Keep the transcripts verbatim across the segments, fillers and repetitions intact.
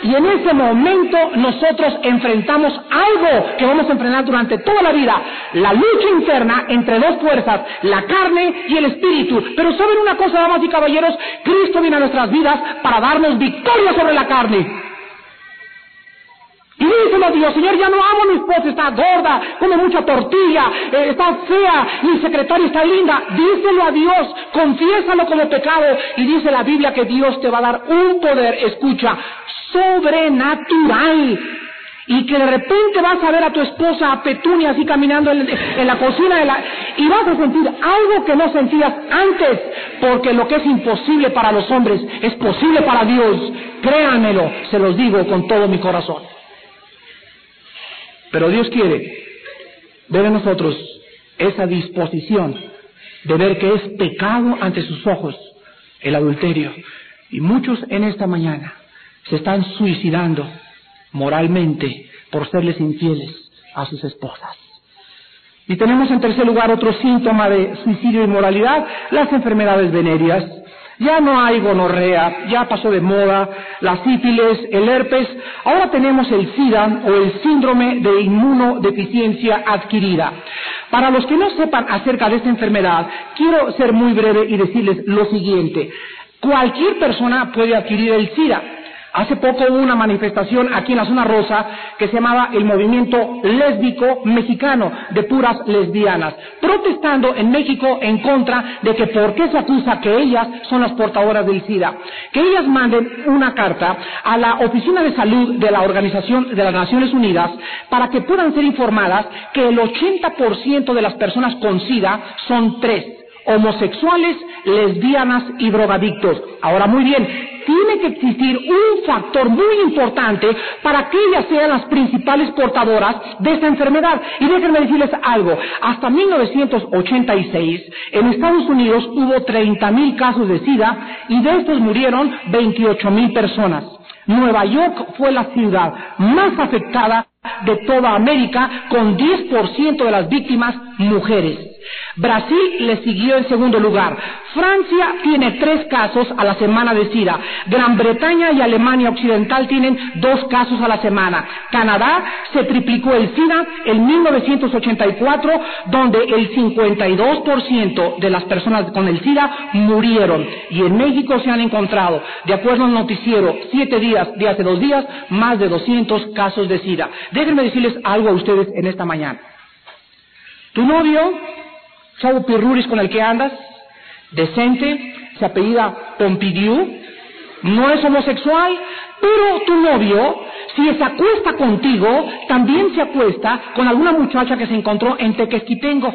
y en ese momento nosotros enfrentamos algo que vamos a enfrentar durante toda la vida, la lucha interna entre dos fuerzas, la carne y el espíritu. Pero ¿saben una cosa, damas y caballeros? Cristo viene a nuestras vidas para darnos victoria sobre la carne. Y díselo a Dios: Señor, ya no amo a mi esposa, está gorda, come mucha tortilla, eh, está fea, mi secretaria está linda. Díselo a Dios, confiésalo como pecado. Y dice la Biblia que Dios te va a dar un poder, escucha, sobrenatural. Y que de repente vas a ver a tu esposa, a Petunia, así caminando en, en la cocina de la, y vas a sentir algo que no sentías antes, porque lo que es imposible para los hombres es posible para Dios. Créanmelo, se los digo con todo mi corazón. Pero Dios quiere ver en nosotros esa disposición de ver que es pecado ante sus ojos el adulterio. Y muchos en esta mañana se están suicidando moralmente por serles infieles a sus esposas. Y tenemos en tercer lugar otro síntoma de suicidio y inmoralidad: las enfermedades venéreas. Ya no hay gonorrea, ya pasó de moda la sífilis, el herpes. Ahora tenemos el SIDA o el síndrome de inmunodeficiencia adquirida. Para los que no sepan acerca de esta enfermedad, quiero ser muy breve y decirles lo siguiente: cualquier persona puede adquirir el SIDA. Hace poco hubo una manifestación aquí en la zona rosa que se llamaba el Movimiento Lésbico Mexicano, de puras lesbianas, protestando en México en contra de que por qué se acusa que ellas son las portadoras del SIDA. Que ellas manden una carta a la Oficina de Salud de la Organización de las Naciones Unidas para que puedan ser informadas que el ochenta por ciento de las personas con SIDA son tres: homosexuales, lesbianas y drogadictos. Ahora, muy bien, tiene que existir un factor muy importante para que ellas sean las principales portadoras de esta enfermedad. Y déjenme decirles algo: hasta mil novecientos ochenta y seis en Estados Unidos hubo treinta mil casos de SIDA y de estos murieron veintiocho mil personas. Nueva York fue la ciudad más afectada de toda América, con diez por ciento de las víctimas mujeres. Brasil le siguió en segundo lugar. Francia tiene tres casos a la semana de SIDA. Gran Bretaña y Alemania Occidental tienen dos casos a la semana. Canadá se triplicó el SIDA en mil novecientos ochenta y cuatro, donde el cincuenta y dos por ciento de las personas con el SIDA murieron. Y en México se han encontrado, de acuerdo al noticiero Siete Días de hace dos días, más de doscientos casos de SIDA. Déjenme decirles algo a ustedes en esta mañana. Tu novio, chavo pirruris con el que andas, decente, se apellida Pompidou, no es homosexual, pero tu novio, si se acuesta contigo, también se acuesta con alguna muchacha que se encontró en Tequesquitengo.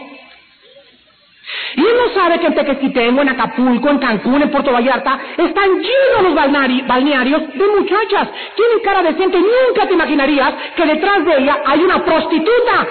Y él no sabe que en Tequesquitengo, en Acapulco, en Cancún, en Puerto Vallarta, están llenos los balnearios de muchachas. Tienen cara decente y nunca te imaginarías que detrás de ella hay una prostituta.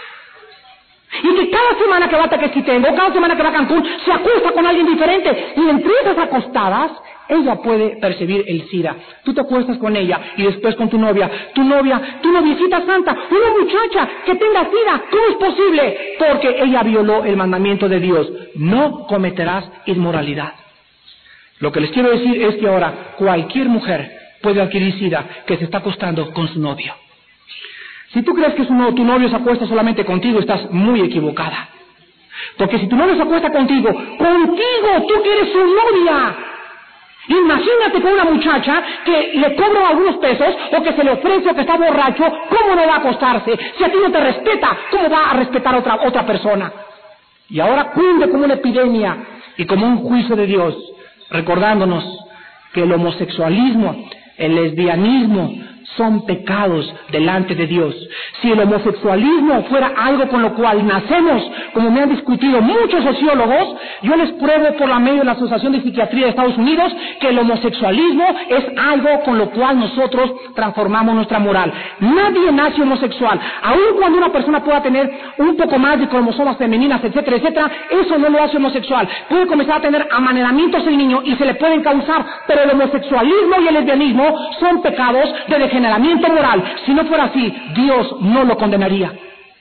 Y que cada semana que va a Tequesquitengo, cada semana que va a Cancún, se acuesta con alguien diferente. Y entre esas acostadas, ella puede percibir el SIDA. Tú te acuestas con ella y después con tu novia. Tu novia, tu noviecita santa, una muchacha que tenga SIDA. ¿Cómo es posible? Porque ella violó el mandamiento de Dios: no cometerás inmoralidad. Lo que les quiero decir es que ahora cualquier mujer puede adquirir SIDA que se está acostando con su novio. Si tú crees que su no, tu novio se acuesta solamente contigo, estás muy equivocada. Porque si tu novio se acuesta contigo, contigo, tú que eres su novia. Imagínate con una muchacha que le cobra algunos pesos, o que se le ofrece, o que está borracho, ¿cómo no va a acostarse? Si a ti no te respeta, ¿cómo va a respetar a otra, otra persona? Y ahora cunde como una epidemia y como un juicio de Dios, recordándonos que el homosexualismo, el lesbianismo, son pecados delante de Dios. Si el homosexualismo fuera algo con lo cual nacemos, como me han discutido muchos sociólogos, yo les pruebo por la medio de la Asociación de Psiquiatría de Estados Unidos que el homosexualismo es algo con lo cual nosotros transformamos nuestra moral. Nadie nace homosexual. Aun cuando una persona pueda tener un poco más de cromosomas femeninas, etcétera, etcétera, eso no lo hace homosexual. Puede comenzar a tener amaneramientos el niño y se le pueden causar, pero el homosexualismo y el lesbianismo son pecados de degeneración moral. Si no fuera así, Dios no lo condenaría.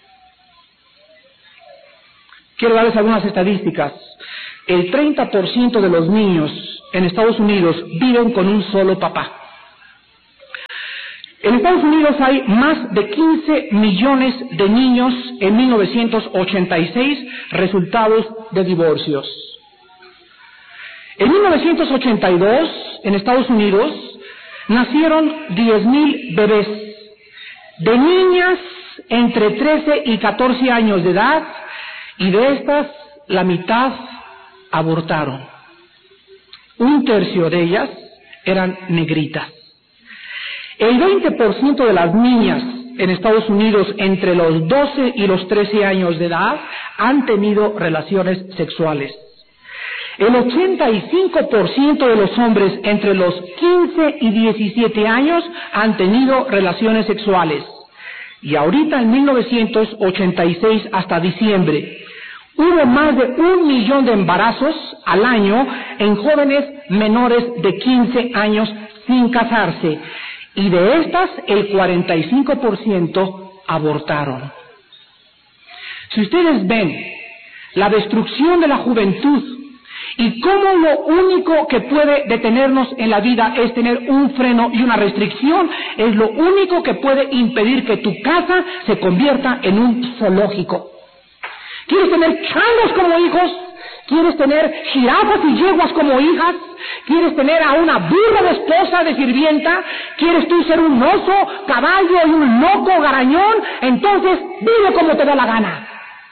Quiero darles algunas estadísticas. El treinta por ciento de los niños en Estados Unidos viven con un solo papá. En Estados Unidos hay más de quince millones de niños en mil novecientos ochenta y seis resultados de divorcios. En mil novecientos ochenta y dos, en Estados Unidos, nacieron diez mil bebés de niñas entre trece y catorce años de edad, y de estas, la mitad abortaron. Un tercio de ellas eran negritas. El veinte por ciento de las niñas en Estados Unidos entre los doce y los trece años de edad han tenido relaciones sexuales. El ochenta y cinco por ciento de los hombres entre los quince y diecisiete años han tenido relaciones sexuales. Y ahorita en mil novecientos ochenta y seis hasta diciembre, hubo más de un millón de embarazos al año en jóvenes menores de quince años sin casarse. Y de estas, el cuarenta y cinco por ciento abortaron. Si ustedes ven la destrucción de la juventud y cómo lo único que puede detenernos en la vida es tener un freno y una restricción, es lo único que puede impedir que tu casa se convierta en un zoológico. ¿Quieres tener changos como hijos? ¿Quieres tener jirafas y yeguas como hijas? ¿Quieres tener a una burra de esposa, de sirvienta? ¿Quieres tú ser un oso, caballo y un loco garañón? Entonces, vive como te da la gana.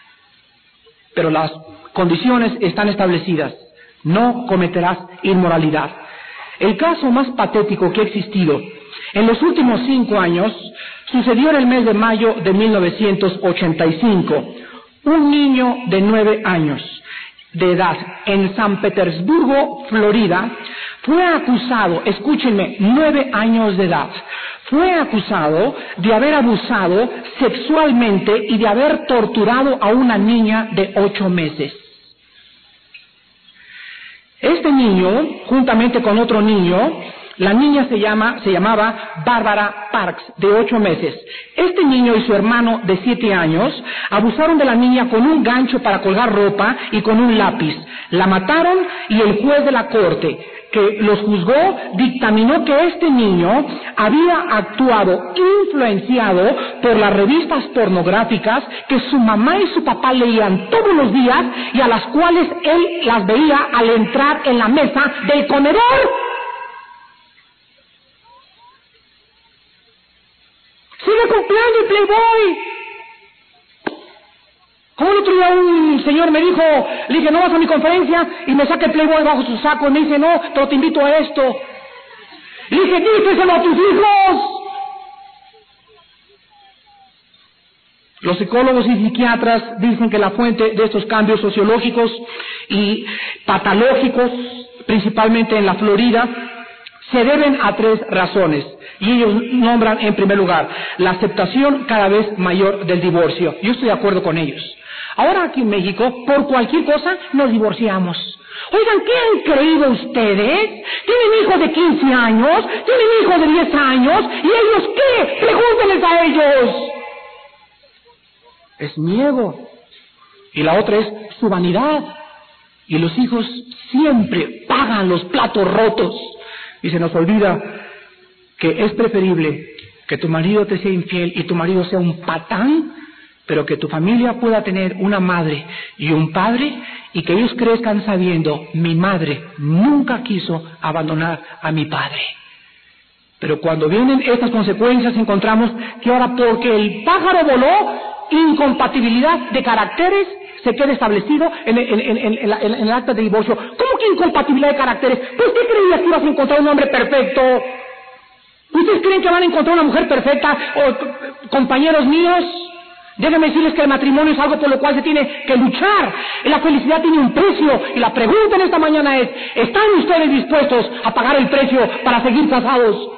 Pero las condiciones están establecidas. No cometerás inmoralidad. El caso más patético que ha existido en los últimos cinco años sucedió en el mes de mayo de mil novecientos ochenta y cinco. Un niño de nueve años de edad en San Petersburgo, Florida, fue acusado, escúchenme, nueve años de edad, fue acusado de haber abusado sexualmente y de haber torturado a una niña de ocho meses. Este niño, juntamente con otro niño, la niña se llama, se llamaba Barbara Parks, de ocho meses. Este niño y su hermano de siete años abusaron de la niña con un gancho para colgar ropa y con un lápiz. La mataron y el juez de la corte, que los juzgó, dictaminó que este niño había actuado influenciado por las revistas pornográficas que su mamá y su papá leían todos los días y a las cuales él las veía al entrar en la mesa del comedor. ¡Sigue copiando el Playboy! Como el otro día un señor me dijo, le dije, ¿no vas a mi conferencia? Y me saca el Playboy bajo su saco y me dice, no, pero te invito a esto. Le dije, díselo a tus hijos. Los psicólogos y psiquiatras dicen que la fuente de estos cambios sociológicos y patológicos, principalmente en la Florida, se deben a tres razones. Y ellos nombran en primer lugar la aceptación cada vez mayor del divorcio. Yo estoy de acuerdo con ellos. Ahora aquí en México, por cualquier cosa, nos divorciamos. Oigan, ¿qué han creído ustedes? ¿Tienen hijos de quince años? ¿Tienen hijos de diez años? ¿Y ellos qué? Pregúntenles a ellos. Es miedo. Y la otra es su vanidad. Y los hijos siempre pagan los platos rotos. Y se nos olvida que es preferible que tu marido te sea infiel y tu marido sea un patán, pero que tu familia pueda tener una madre y un padre y que ellos crezcan sabiendo, mi madre nunca quiso abandonar a mi padre. Pero cuando vienen estas consecuencias encontramos que ahora porque el pájaro voló, incompatibilidad de caracteres se queda establecido en el, en, en, en, en, en el acta de divorcio. ¿Cómo que incompatibilidad de caracteres? ¿Pues qué creías que ibas a encontrar un hombre perfecto? ¿Ustedes creen que van a encontrar una mujer perfecta? O, compañeros míos, déjenme decirles que el matrimonio es algo por lo cual se tiene que luchar. La felicidad tiene un precio. Y la pregunta en esta mañana es, ¿están ustedes dispuestos a pagar el precio para seguir casados?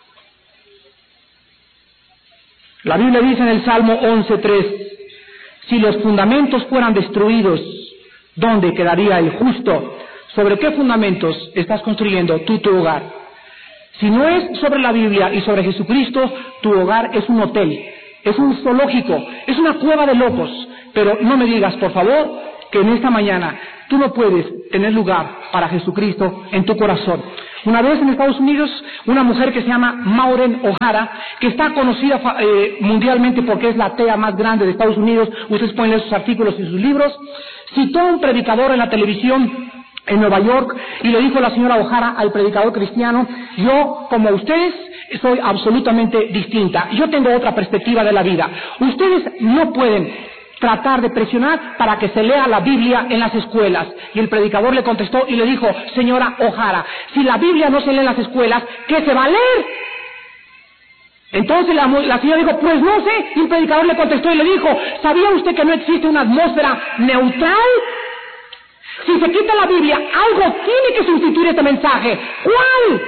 La Biblia dice en el Salmo once tres, si los fundamentos fueran destruidos, ¿dónde quedaría el justo? ¿Sobre qué fundamentos estás construyendo tú tu hogar? Si no es sobre la Biblia y sobre Jesucristo, tu hogar es un hotel, es un zoológico, es una cueva de locos. Pero no me digas, por favor, que en esta mañana tú no puedes tener lugar para Jesucristo en tu corazón. Una vez en Estados Unidos, una mujer que se llama Maureen O'Hara, que está conocida eh, mundialmente porque es la atea más grande de Estados Unidos, ustedes pueden leer sus artículos y sus libros, citó a un predicador en la televisión en Nueva York y le dijo la señora O'Hara al predicador cristiano: yo, como ustedes, soy absolutamente distinta, yo tengo otra perspectiva de la vida. Ustedes no pueden tratar de presionar para que se lea la Biblia en las escuelas. Y el predicador le contestó y le dijo: señora O'Hara, si la Biblia no se lee en las escuelas, ¿qué se va a leer? Entonces la, la señora dijo: pues no sé. Y el predicador le contestó y le dijo: ¿sabía usted que no existe una atmósfera neutral? Si se quita la Biblia, algo tiene que sustituir este mensaje. ¿Cuál?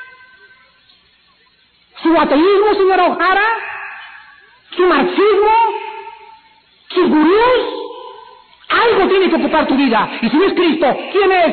¿Su ateísmo, señora O'Hara? ¿Su marxismo? ¿Sus gurús? Algo tiene que ocupar tu vida. Y si no es Cristo, ¿quién es?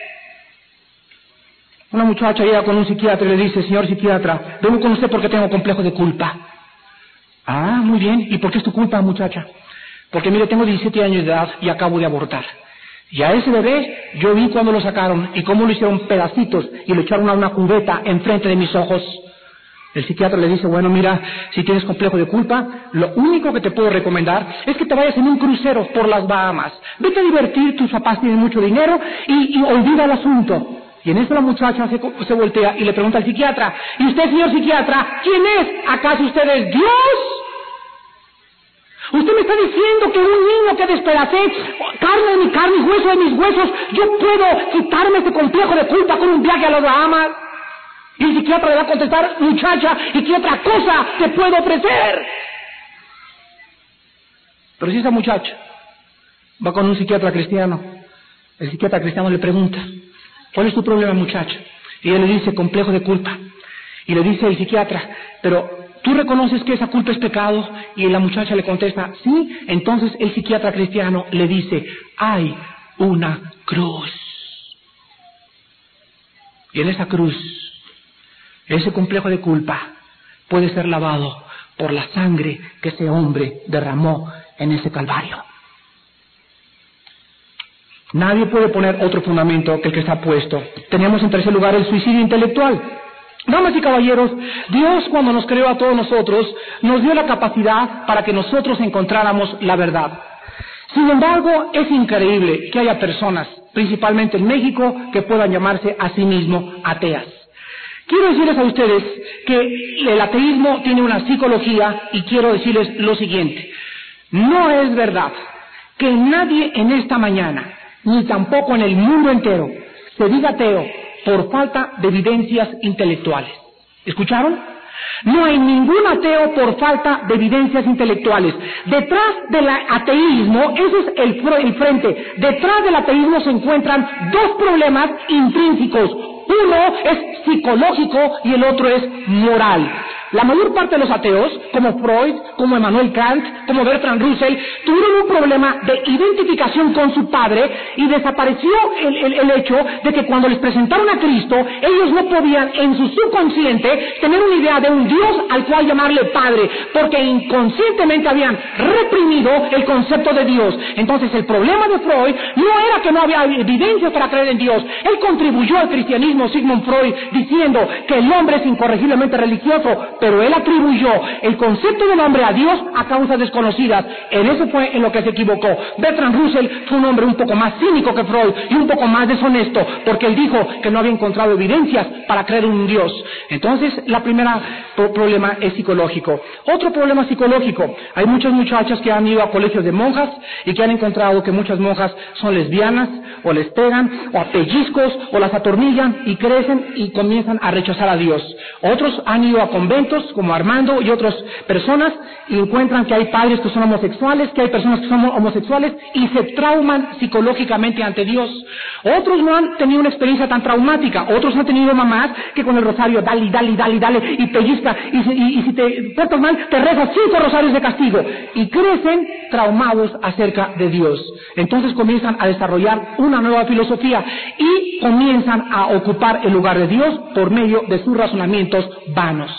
Una muchacha llega con un psiquiatra y le dice: señor psiquiatra, vengo con usted porque tengo complejo de culpa. Ah, muy bien. ¿Y por qué es tu culpa, muchacha? Porque mire, tengo diecisiete años de edad y acabo de abortar. Y a ese bebé yo vi cuando lo sacaron y cómo lo hicieron pedacitos y lo echaron a una cubeta enfrente de mis ojos. El psiquiatra le dice: bueno, mira, si tienes complejo de culpa, lo único que te puedo recomendar es que te vayas en un crucero por las Bahamas. Vete a divertir, tus papás tienen mucho dinero y, y olvida el asunto. Y en eso la muchacha se, se voltea y le pregunta al psiquiatra: ¿y usted, señor psiquiatra, quién es? ¿Acaso usted es Dios? Usted me está diciendo que un niño que despedacé, carne de mi carne y hueso de mis huesos, yo puedo quitarme este complejo de culpa con un viaje a las Bahamas. Y el psiquiatra le va a contestar: muchacha, ¿y qué otra cosa te puedo ofrecer? Pero si esa muchacha va con un psiquiatra cristiano, el psiquiatra cristiano le pregunta: ¿cuál es tu problema, muchacha? Y ella le dice: complejo de culpa. Y le dice el psiquiatra: pero ¿tú reconoces que esa culpa es pecado? Y la muchacha le contesta: sí. Entonces el psiquiatra cristiano le dice: hay una cruz. Y en esa cruz, ese complejo de culpa puede ser lavado por la sangre que ese hombre derramó en ese Calvario. Nadie puede poner otro fundamento que el que está puesto. Tenemos en tercer lugar el suicidio intelectual. Damas y caballeros, Dios, cuando nos creó a todos nosotros, nos dio la capacidad para que nosotros encontráramos la verdad. Sin embargo, es increíble que haya personas, principalmente en México, que puedan llamarse a sí mismos ateas. Quiero decirles a ustedes que el ateísmo tiene una psicología y quiero decirles lo siguiente: no es verdad que nadie en esta mañana, ni tampoco en el mundo entero, se diga ateo por falta de evidencias intelectuales. ¿Escucharon? No hay ningún ateo por falta de evidencias intelectuales. Detrás del ateísmo, ese es el, el frente, detrás del ateísmo se encuentran dos problemas intrínsecos. Uno es psicológico y el otro es moral. La mayor parte de los ateos, como Freud, como Immanuel Kant, como Bertrand Russell, tuvieron un problema de identificación con su padre y desapareció el, el, el hecho de que cuando les presentaron a Cristo, ellos no podían en su subconsciente tener una idea de un Dios al cual llamarle Padre, porque inconscientemente habían reprimido el concepto de Dios. Entonces el problema de Freud no era que no había evidencia para creer en Dios. Él contribuyó al cristianismo, Sigmund Freud, diciendo que el hombre es incorregiblemente religioso, pero él atribuyó el concepto del hombre a Dios a causas desconocidas. En eso fue en lo que se equivocó. Bertrand Russell fue un hombre un poco más cínico que Freud y un poco más deshonesto, porque él dijo que no había encontrado evidencias para creer en un Dios. Entonces, la primera pro problema es psicológico. Otro problema psicológico: hay muchas muchachas que han ido a colegios de monjas y que han encontrado que muchas monjas son lesbianas, o les pegan, o a pellizcos, o las atornillan y crecen y comienzan a rechazar a Dios. Otros han ido a conventos, como Armando y otras personas, y encuentran que hay padres que son homosexuales, que hay personas que son homosexuales, y se trauman psicológicamente ante Dios. Otros no han tenido una experiencia tan traumática. Otros han tenido mamás que con el rosario dale, dale, dale, dale, y pellizca, y, y, y si te portas mal, te rezas cinco rosarios de castigo, y crecen traumados acerca de Dios. Entonces comienzan a desarrollar una nueva filosofía y comienzan a ocupar el lugar de Dios por medio de sus razonamientos vanos.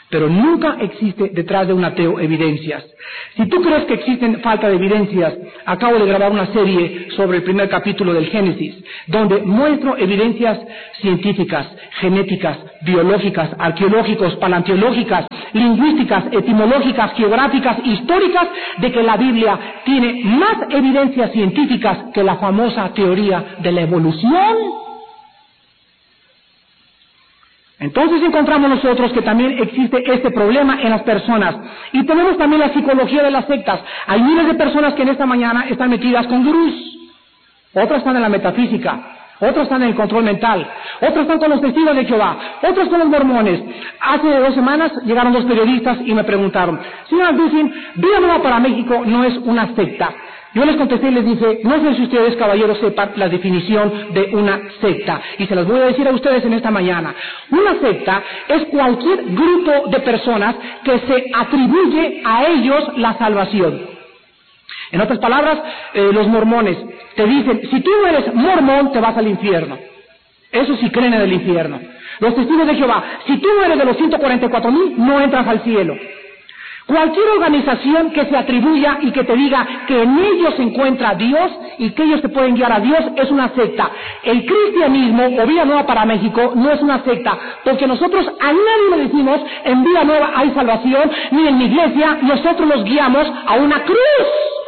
pero nunca existe detrás de un ateo evidencias. Si tú crees que existen falta de evidencias, acabo de grabar una serie sobre el primer capítulo del Génesis, donde muestro evidencias científicas, genéticas, biológicas, arqueológicas, paleontológicas, lingüísticas, etimológicas, geográficas, históricas, de que la Biblia tiene más evidencias científicas que la famosa teoría de la evolución. Entonces encontramos nosotros que también existe este problema en las personas. Y tenemos también la psicología de las sectas. Hay miles de personas que en esta mañana están metidas con gurús. Otras están en la metafísica. Otros están en el control mental. Otros están con los testigos de Jehová. Otros con los mormones. Hace dos semanas llegaron dos periodistas y me preguntaron, señora Dusin, Vida Nueva para México no es una secta. Yo les contesté y les dije, no sé si ustedes, caballeros, sepan la definición de una secta. Y se las voy a decir a ustedes en esta mañana. Una secta es cualquier grupo de personas que se atribuye a ellos la salvación. En otras palabras, eh, los mormones te dicen, si tú eres mormón, te vas al infierno. Eso sí creen en el infierno. Los testigos de Jehová, si tú eres de los ciento cuarenta y cuatro mil, no entras al cielo. Cualquier organización que se atribuya y que te diga que en ellos se encuentra Dios y que ellos te pueden guiar a Dios es una secta. El cristianismo o Vida Nueva para México no es una secta, porque nosotros a nadie le decimos en Vida Nueva hay salvación, ni en mi iglesia, nosotros los guiamos a una cruz.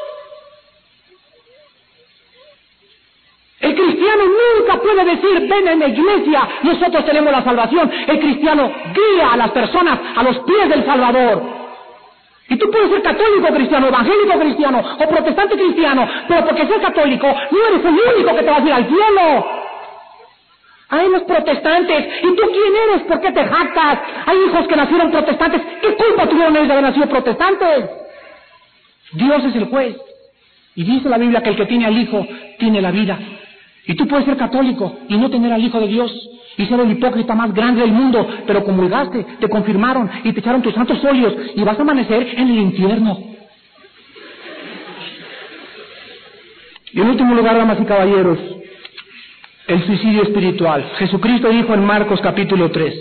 El cristiano nunca puede decir, ven en la iglesia, nosotros tenemos la salvación. El cristiano guía a las personas a los pies del Salvador. Y tú puedes ser católico cristiano, evangélico cristiano o protestante cristiano, pero porque seas católico no eres el único que te va a ir al cielo. Hay los protestantes, ¿y tú quién eres? ¿Por qué te jactas? Hay hijos que nacieron protestantes, ¿qué culpa tuvieron ellos de haber nacido protestantes? Dios es el juez, y dice la Biblia que el que tiene al Hijo tiene la vida. Y tú puedes ser católico y no tener al Hijo de Dios y ser el hipócrita más grande del mundo, pero comulgaste, te confirmaron y te echaron tus santos óleos y vas a amanecer en el infierno. Y en último lugar, damas y caballeros, el suicidio espiritual. Jesucristo dijo en Marcos capítulo tres,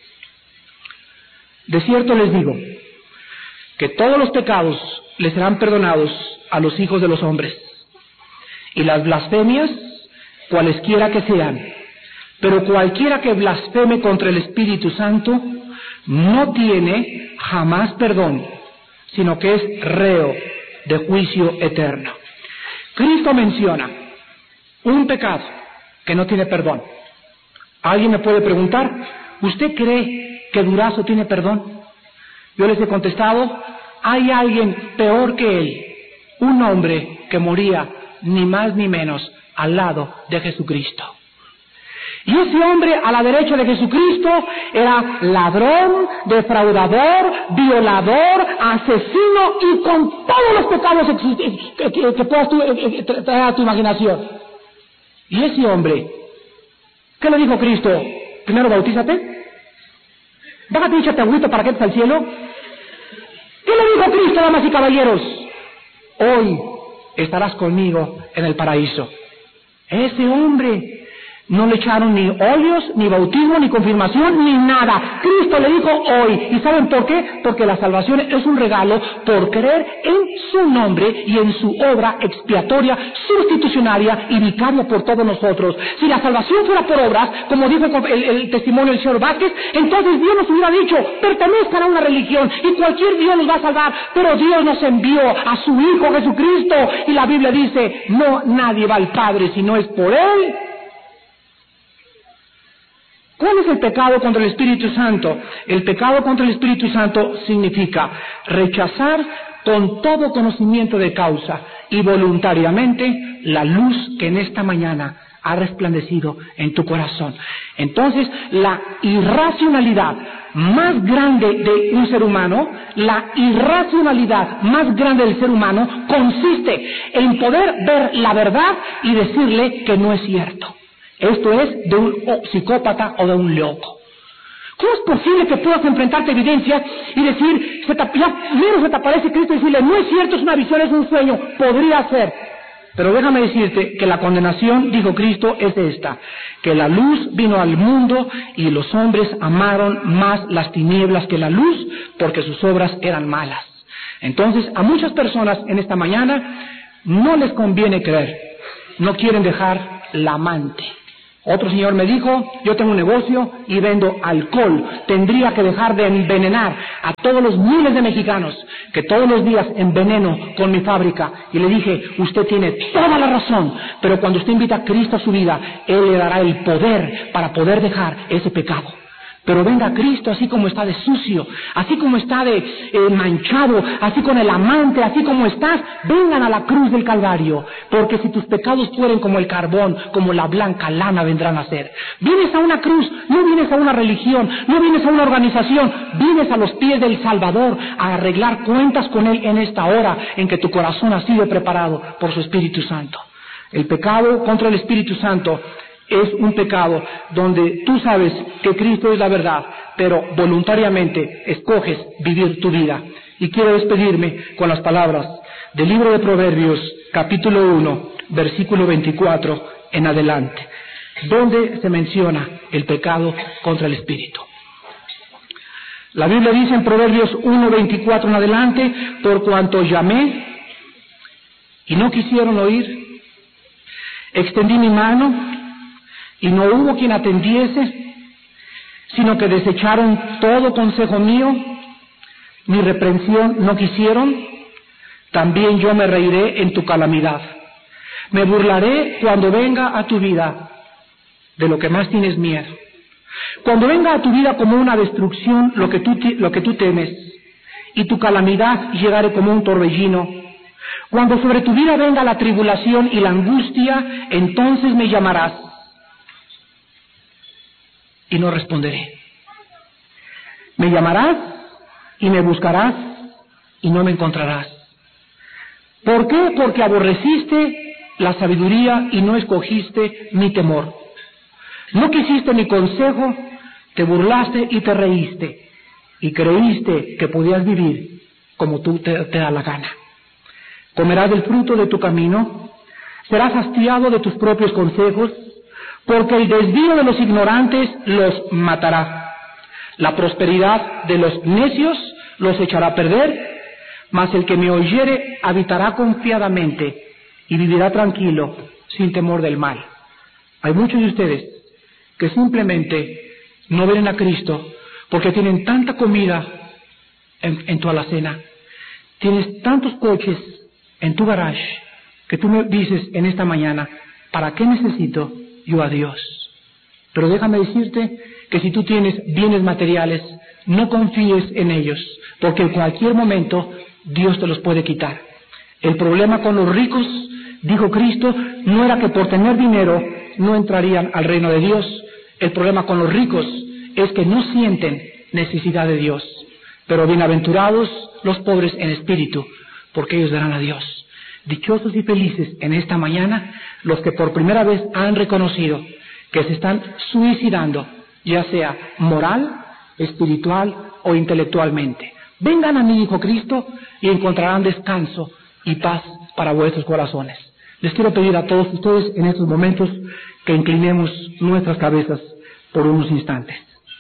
de cierto les digo que todos los pecados les serán perdonados a los hijos de los hombres y las blasfemias cualesquiera que sean, pero cualquiera que blasfeme contra el Espíritu Santo no tiene jamás perdón, sino que es reo de juicio eterno. Cristo menciona un pecado que no tiene perdón. Alguien me puede preguntar, ¿usted cree que Durazo tiene perdón? Yo les he contestado, hay alguien peor que él, un hombre que moría ni más ni menos al lado de Jesucristo. Y ese hombre a la derecha de Jesucristo era ladrón, defraudador, violador, asesino y con todos los pecados que, que, que puedas tú, eh, traer a tu imaginación. Y ese hombre, ¿qué le dijo Cristo? Primero bautízate, bájate y échate agüita para que entres al cielo. ¿Qué le dijo Cristo, damas y caballeros? Hoy estarás conmigo en el paraíso. Ese hombre no le echaron ni óleos, ni bautismo, ni confirmación, ni nada. Cristo le dijo hoy. ¿Y saben por qué? Porque la salvación es un regalo por creer en su nombre y en su obra expiatoria, sustitucionaria y vicaria por todos nosotros. Si la salvación fuera por obras, como dijo el, el testimonio del señor Vázquez, entonces Dios nos hubiera dicho, pertenezcan a una religión y cualquier Dios nos va a salvar. Pero Dios nos envió a su Hijo Jesucristo y la Biblia dice, no, nadie va al Padre si no es por Él. ¿Cuál es el pecado contra el Espíritu Santo? El pecado contra el Espíritu Santo significa rechazar con todo conocimiento de causa y voluntariamente la luz que en esta mañana ha resplandecido en tu corazón. Entonces, la irracionalidad más grande de un ser humano, la irracionalidad más grande del ser humano consiste en poder ver la verdad y decirle que no es cierto. Esto es de un psicópata o de un loco. ¿Cómo es posible que puedas enfrentarte a evidencias y decir, se te, ya menos se te aparece Cristo y decirle, no es cierto, es una visión, es un sueño? Podría ser, Pero déjame decirte que la condenación, dijo Cristo, es esta, que la luz vino al mundo y los hombres amaron más las tinieblas que la luz porque sus obras eran malas. Entonces, a muchas personas en esta mañana no les conviene creer, no quieren dejar la amante. Otro señor me dijo, yo tengo un negocio y vendo alcohol, tendría que dejar de envenenar a todos los miles de mexicanos que todos los días enveneno con mi fábrica. Y le dije, usted tiene toda la razón, pero cuando usted invita a Cristo a su vida, Él le dará el poder para poder dejar ese pecado. Pero venga Cristo así como está de sucio, así como está de eh, manchado, así con el amante, así como estás, vengan a la cruz del Calvario, porque si tus pecados fueren como el carbón, como la blanca lana vendrán a ser. Vienes a una cruz, no vienes a una religión, no vienes a una organización, vienes a los pies del Salvador a arreglar cuentas con Él en esta hora en que tu corazón ha sido preparado por su Espíritu Santo. El pecado contra el Espíritu Santo es un pecado donde tú sabes que Cristo es la verdad, pero voluntariamente escoges vivir tu vida. Y quiero despedirme con las palabras del libro de Proverbios, capítulo uno, versículo veinticuatro en adelante, donde se menciona el pecado contra el Espíritu. La Biblia dice en Proverbios uno, veinticuatro en adelante, por cuanto llamé y no quisieron oír, extendí mi mano y no hubo quien atendiese, sino que desecharon todo consejo mío, mi reprensión no quisieron, también yo me reiré en tu calamidad. Me burlaré cuando venga a tu vida de lo que más tienes miedo. Cuando venga a tu vida como una destrucción lo que tú, lo que tú temes, y tu calamidad llegare como un torbellino. Cuando sobre tu vida venga la tribulación y la angustia, entonces me llamarás y no responderé. Me llamarás y me buscarás y no me encontrarás. ¿Por qué? Porque aborreciste la sabiduría y no escogiste mi temor. No quisiste mi consejo, te burlaste y te reíste, y creíste que podías vivir como tú te, te da la gana. Comerás del fruto de tu camino, serás hastiado de tus propios consejos, porque el desvío de los ignorantes los matará. La prosperidad de los necios los echará a perder, mas el que me oyere habitará confiadamente y vivirá tranquilo, sin temor del mal. Hay muchos de ustedes que simplemente no ven a Cristo porque tienen tanta comida en, en tu alacena, tienes tantos coches en tu garage, que tú me dices en esta mañana, ¿para qué necesito yo a Dios? Pero déjame decirte que si tú tienes bienes materiales, no confíes en ellos, porque en cualquier momento Dios te los puede quitar. El problema con los ricos, dijo Cristo, no era que por tener dinero no entrarían al reino de Dios. El problema con los ricos es que no sienten necesidad de Dios. Pero bienaventurados los pobres en espíritu, porque ellos verán a Dios. Dichosos y felices en esta mañana los que por primera vez han reconocido que se están suicidando, ya sea moral, espiritual o intelectualmente. Vengan a mí, dijo Cristo, y encontrarán descanso y paz para vuestros corazones. Les quiero pedir a todos ustedes en estos momentos que inclinemos nuestras cabezas por unos instantes.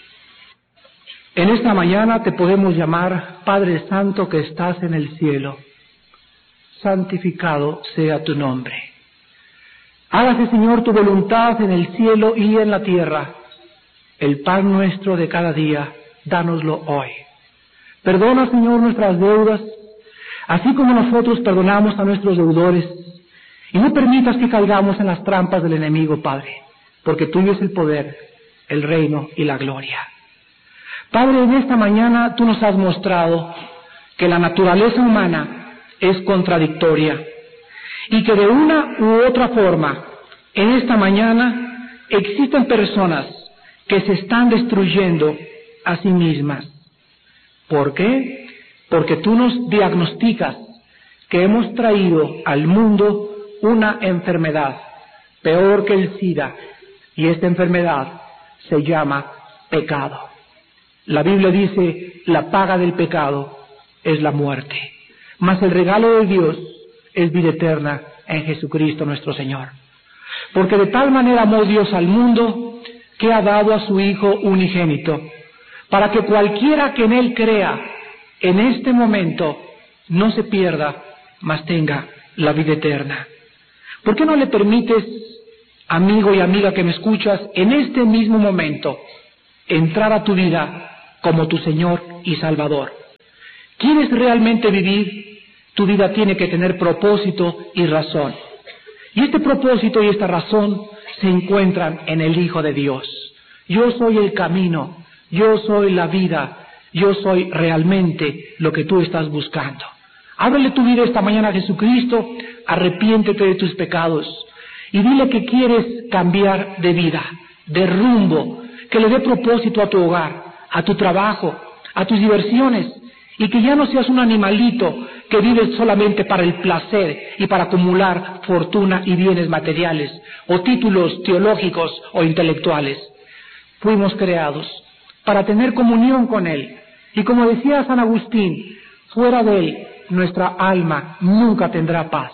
En esta mañana te podemos llamar Padre Santo que estás en el cielo. Santificado sea tu nombre. Hágase, Señor, tu voluntad en el cielo y en la tierra. El pan nuestro de cada día, dánoslo hoy. Perdona, Señor, nuestras deudas, así como nosotros perdonamos a nuestros deudores. Y no permitas que caigamos en las trampas del enemigo, Padre, porque tuyo es el poder, el reino y la gloria. Padre, en esta mañana tú nos has mostrado que la naturaleza humana es contradictoria y que de una u otra forma, en esta mañana existen personas que se están destruyendo a sí mismas. ¿Por qué? Porque tú nos diagnosticas que hemos traído al mundo una enfermedad peor que el SIDA, y esta enfermedad se llama pecado. La Biblia dice, la paga del pecado es la muerte, mas el regalo de Dios es vida eterna en Jesucristo nuestro Señor. Porque de tal manera amó Dios al mundo que ha dado a su Hijo unigénito, para que cualquiera que en Él crea en este momento no se pierda, mas tenga la vida eterna. ¿Por qué no le permites, amigo y amiga que me escuchas, en este mismo momento entrar a tu vida como tu Señor y Salvador? ¿Quieres realmente vivir? Tu vida tiene que tener propósito y razón. Y este propósito y esta razón se encuentran en el Hijo de Dios. Yo soy el camino, yo soy la vida, yo soy realmente lo que tú estás buscando. Ábrele tu vida esta mañana a Jesucristo, arrepiéntete de tus pecados y dile que quieres cambiar de vida, de rumbo, que le dé propósito a tu hogar, a tu trabajo, a tus diversiones, y que ya no seas un animalito que vive solamente para el placer y para acumular fortuna y bienes materiales, o títulos teológicos o intelectuales. Fuimos creados para tener comunión con Él, y como decía San Agustín, fuera de Él nuestra alma nunca tendrá paz.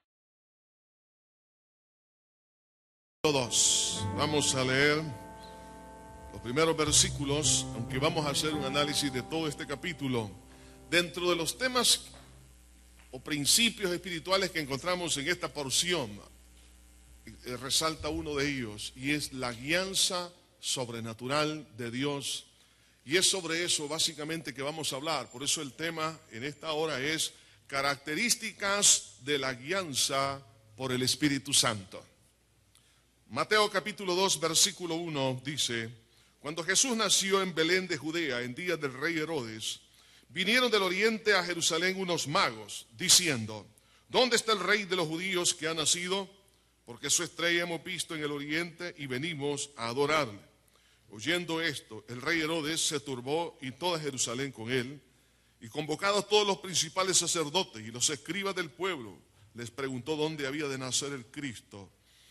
Todos vamos a leer los primeros versículos, aunque vamos a hacer un análisis de todo este capítulo. Dentro de los temas o principios espirituales que encontramos en esta porción, eh, resalta uno de ellos, y es la guianza sobrenatural de Dios. Y es sobre eso básicamente que vamos a hablar. Por eso el tema en esta hora es características de la guianza por el Espíritu Santo. Mateo capítulo dos, versículo uno dice: cuando Jesús nació en Belén de Judea, en días del rey Herodes, vinieron del oriente a Jerusalén unos magos, diciendo: ¿dónde está el rey de los judíos que ha nacido? Porque su estrella hemos visto en el oriente y venimos a adorarle. Oyendo esto, el rey Herodes se turbó y toda Jerusalén con él, y convocados todos los principales sacerdotes y los escribas del pueblo, les preguntó dónde había de nacer el Cristo.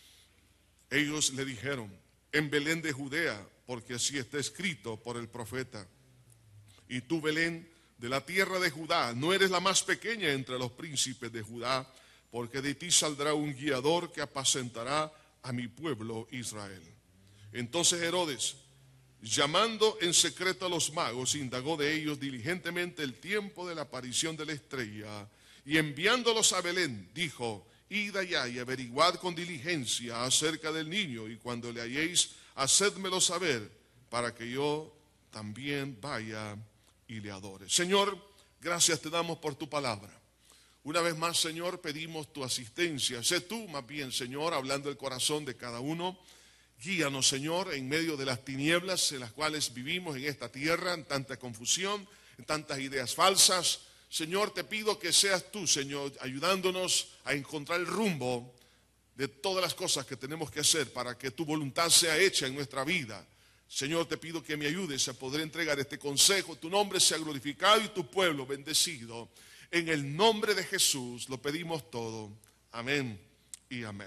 Ellos le dijeron: en Belén de Judea, porque así está escrito por el profeta. Y tú, Belén, de la tierra de Judá, no eres la más pequeña entre los príncipes de Judá, porque de ti saldrá un guiador que apacentará a mi pueblo Israel. Entonces Herodes, llamando en secreto a los magos, indagó de ellos diligentemente el tiempo de la aparición de la estrella, y enviándolos a Belén, dijo: id allá y averiguad con diligencia acerca del niño, y cuando le halléis, hacédmelo saber, para que yo también vaya y le adore. Señor, gracias te damos por tu palabra. Una vez más, Señor, pedimos tu asistencia. Sé tú, más bien, Señor, hablando del corazón de cada uno. Guíanos, Señor, en medio de las tinieblas en las cuales vivimos en esta tierra, en tanta confusión, en tantas ideas falsas. Señor, te pido que seas tú, Señor, ayudándonos a encontrar el rumbo de todas las cosas que tenemos que hacer para que tu voluntad sea hecha en nuestra vida. Señor, te pido que me ayudes a poder entregar este consejo. Tu nombre sea glorificado y tu pueblo bendecido. En el nombre de Jesús lo pedimos todo. Amén y amén.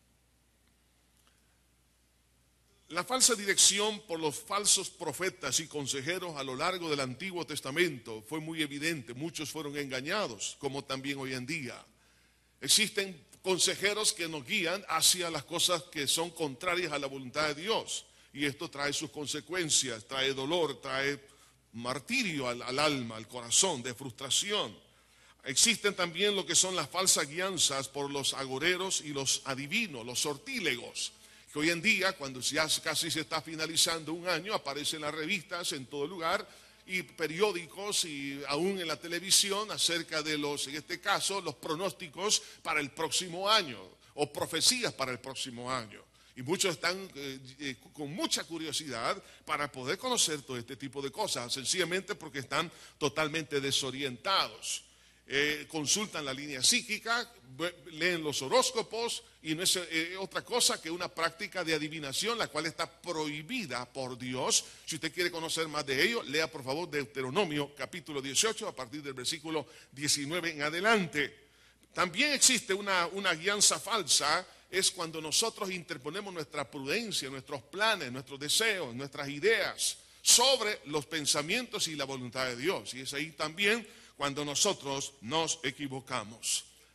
La falsa dirección por los falsos profetas y consejeros a lo largo del Antiguo Testamento fue muy evidente. Muchos fueron engañados, como también hoy en día. Existen consejeros que nos guían hacia las cosas que son contrarias a la voluntad de Dios. Y esto trae sus consecuencias, trae dolor, trae martirio al, al alma, al corazón, de frustración. Existen también lo que son las falsas guianzas por los agoreros y los adivinos, los sortílegos, que hoy en día, cuando ya casi se está finalizando un año, aparecen en las revistas en todo lugar y periódicos y aún en la televisión acerca de los, en este caso, los pronósticos para el próximo año o profecías para el próximo año. Y muchos están eh, eh, con mucha curiosidad para poder conocer todo este tipo de cosas, sencillamente porque están totalmente desorientados. Eh, consultan la línea psíquica, leen los horóscopos y no es eh, otra cosa que una práctica de adivinación, la cual está prohibida por Dios. Si usted quiere conocer más de ello, lea por favor Deuteronomio capítulo dieciocho a partir del versículo diecinueve en adelante. También existe una, una guianza falsa, es cuando nosotros interponemos nuestra prudencia, nuestros planes, nuestros deseos, nuestras ideas sobre los pensamientos y la voluntad de Dios. Y es ahí también cuando nosotros nos equivocamos.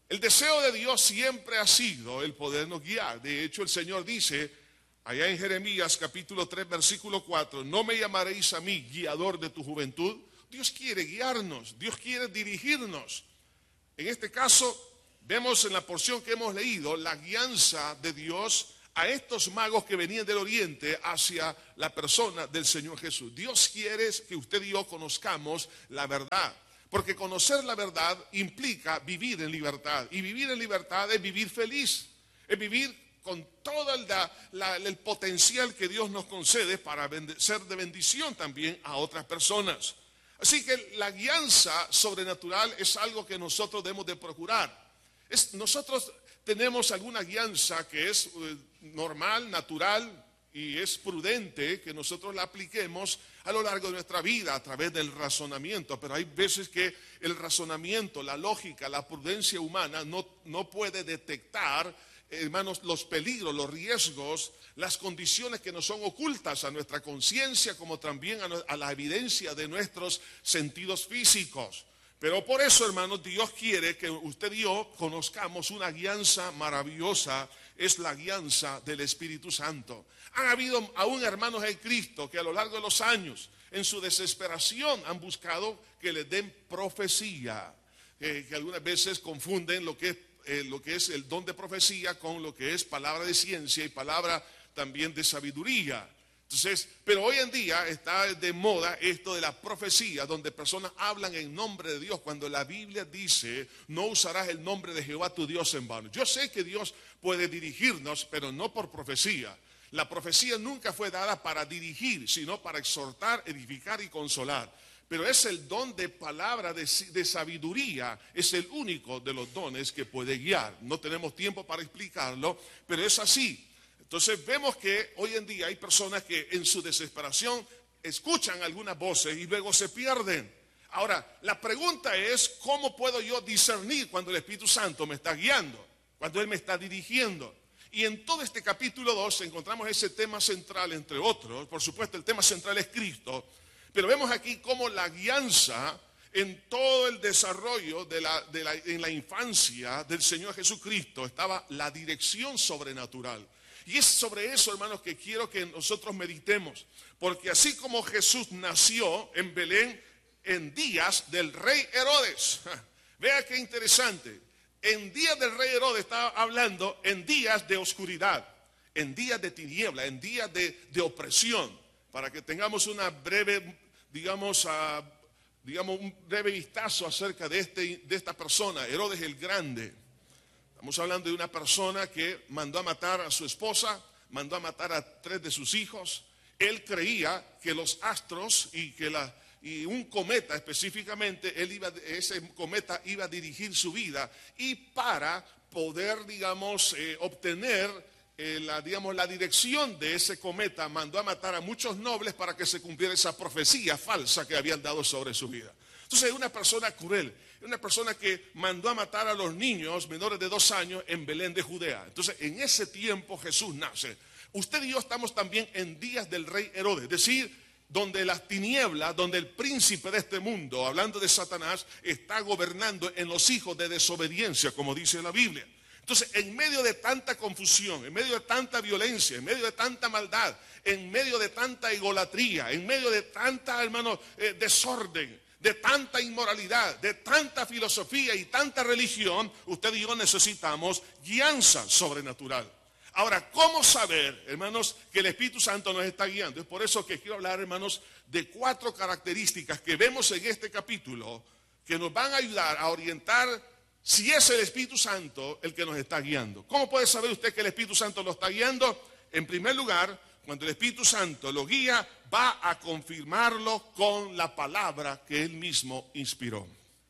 El deseo de Dios siempre ha sido el podernos guiar. De hecho, el Señor dice, allá en Jeremías capítulo tres, versículo cuatro, no me llamaréis a mí guiador de tu juventud. Dios quiere guiarnos, Dios quiere dirigirnos. En este caso, vemos en la porción que hemos leído la guianza de Dios a estos magos que venían del oriente hacia la persona del Señor Jesús. Dios quiere que usted y yo conozcamos la verdad, porque conocer la verdad implica vivir en libertad, y vivir en libertad es vivir feliz, es vivir con todo el, la, el potencial que Dios nos concede para ser de bendición también a otras personas. Así que la guianza sobrenatural es algo que nosotros debemos de procurar. Es, nosotros tenemos alguna guianza que es eh, normal, natural, y es prudente que nosotros la apliquemos a lo largo de nuestra vida a través del razonamiento. Pero hay veces que el razonamiento, la lógica, la prudencia humana no, no puede detectar, hermanos, los peligros, los riesgos, las condiciones que nos son ocultas a nuestra conciencia, como también a, a la evidencia de nuestros sentidos físicos. Pero por eso, hermanos, Dios quiere que usted y yo conozcamos una guianza maravillosa, es la guianza del Espíritu Santo. Han habido aún hermanos en Cristo que a lo largo de los años, en su desesperación, han buscado que les den profecía, eh, que algunas veces confunden lo que es Eh, lo que es el don de profecía con lo que es palabra de ciencia y palabra también de sabiduría. Entonces, pero hoy en día está de moda esto de la profecía, donde personas hablan en nombre de Dios, cuando la Biblia dice, no usarás el nombre de Jehová tu Dios en vano. Yo sé que Dios puede dirigirnos, pero no por profecía. La profecía nunca fue dada para dirigir, sino para exhortar, edificar y consolar. Pero es el don de palabra, de, de sabiduría, es el único de los dones que puede guiar. No tenemos tiempo para explicarlo, pero es así. Entonces vemos que hoy en día hay personas que en su desesperación escuchan algunas voces y luego se pierden. Ahora, la pregunta es, ¿cómo puedo yo discernir cuando el Espíritu Santo me está guiando? Cuando Él me está dirigiendo. Y en todo este capítulo dos encontramos ese tema central, entre otros. Por supuesto, el tema central es Cristo. Pero vemos aquí cómo la guianza en todo el desarrollo de la, de la, en la infancia del Señor Jesucristo estaba la dirección sobrenatural. Y es sobre eso, hermanos, que quiero que nosotros meditemos. Porque así como Jesús nació en Belén en días del rey Herodes. Vea qué interesante. En días del rey Herodes estaba hablando en días de oscuridad, en días de tiniebla, en días de, de opresión. Para que tengamos una breve, digamos, uh, digamos, un breve vistazo acerca de, este, de esta persona, Herodes el Grande. Estamos hablando de una persona que mandó a matar a su esposa, mandó a matar a tres de sus hijos. Él creía que los astros y que la, y un cometa específicamente, él iba, ese cometa iba a dirigir su vida, y para poder, digamos, eh, obtener Eh, la, digamos, la dirección de ese cometa, mandó a matar a muchos nobles para que se cumpliera esa profecía falsa que habían dado sobre su vida. Entonces es una persona cruel, es una persona que mandó a matar a los niños menores de dos años en Belén de Judea. Entonces en ese tiempo Jesús nace. Usted y yo estamos también en días del rey Herodes, es decir, donde las tinieblas, donde el príncipe de este mundo, hablando de Satanás, está gobernando en los hijos de desobediencia, como dice la Biblia. Entonces, en medio de tanta confusión, en medio de tanta violencia, en medio de tanta maldad, en medio de tanta egolatría, en medio de tanta, hermano, eh, desorden, de tanta inmoralidad, de tanta filosofía y tanta religión, usted y yo necesitamos guianza sobrenatural. Ahora, ¿cómo saber, hermanos, que el Espíritu Santo nos está guiando? Es por eso que quiero hablar, hermanos, de cuatro características que vemos en este capítulo que nos van a ayudar a orientar si es el Espíritu Santo el que nos está guiando. ¿Cómo puede saber usted que el Espíritu Santo lo está guiando? En primer lugar, cuando el Espíritu Santo lo guía, va a confirmarlo con la palabra que Él mismo inspiró.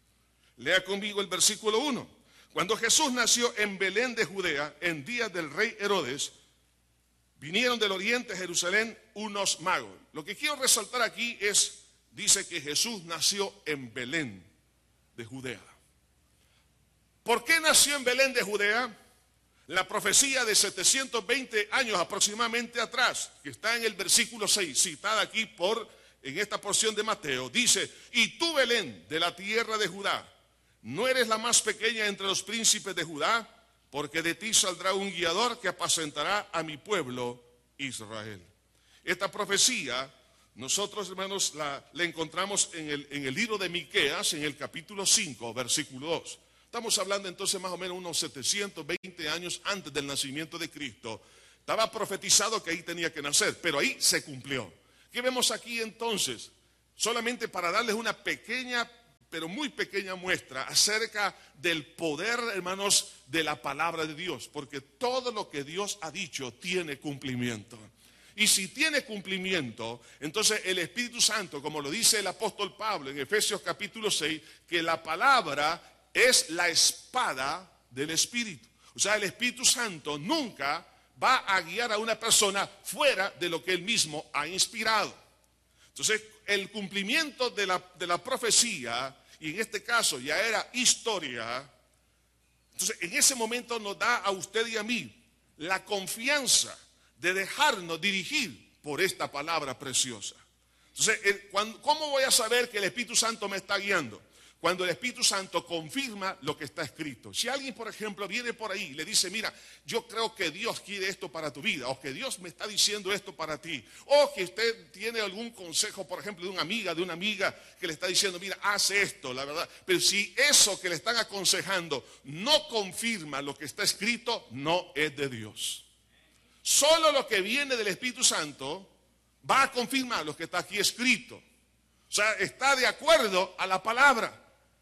Lea conmigo el versículo uno. Cuando Jesús nació en Belén de Judea, en días del rey Herodes, vinieron del oriente a Jerusalén unos magos. Lo que quiero resaltar aquí es, dice que Jesús nació en Belén de Judea. ¿Por qué nació en Belén de Judea? La profecía de setecientos veinte años aproximadamente atrás, que está en el versículo seis, citada aquí por, en esta porción de Mateo, dice, y tú, Belén, de la tierra de Judá, no eres la más pequeña entre los príncipes de Judá, porque de ti saldrá un guiador que apacentará a mi pueblo Israel. Esta profecía, nosotros, hermanos, la, la encontramos en el, en el libro de Miqueas, en el capítulo cinco, versículo dos. Estamos hablando entonces más o menos unos setecientos veinte años antes del nacimiento de Cristo. Estaba profetizado que ahí tenía que nacer, pero ahí se cumplió. ¿Qué vemos aquí entonces? Solamente para darles una pequeña, pero muy pequeña muestra acerca del poder, hermanos, de la palabra de Dios. Porque todo lo que Dios ha dicho tiene cumplimiento. Y si tiene cumplimiento, entonces el Espíritu Santo, como lo dice el apóstol Pablo en Efesios capítulo seis, que la palabra es la espada del Espíritu. O sea, el Espíritu Santo nunca va a guiar a una persona fuera de lo que él mismo ha inspirado. Entonces, el cumplimiento de la, de la profecía, y en este caso ya era historia, entonces en ese momento nos da a usted y a mí la confianza de dejarnos dirigir por esta palabra preciosa. Entonces, el, cuando, ¿cómo voy a saber que el Espíritu Santo me está guiando? Cuando el Espíritu Santo confirma lo que está escrito. Si alguien, por ejemplo, viene por ahí y le dice, mira, yo creo que Dios quiere esto para tu vida, o que Dios me está diciendo esto para ti, o que usted tiene algún consejo, por ejemplo, de una amiga, de una amiga que le está diciendo, mira, haz esto, la verdad. Pero si eso que le están aconsejando no confirma lo que está escrito, no es de Dios. Solo lo que viene del Espíritu Santo va a confirmar lo que está aquí escrito. O sea, está de acuerdo a la palabra.